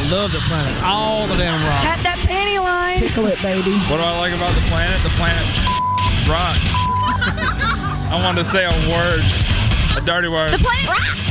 I love the planet. All the damn rocks. Tap that panty line. Tickle it, baby. What do I like about the planet? The planet rocks. I wanted to say a word, a dirty word. The planet rocks.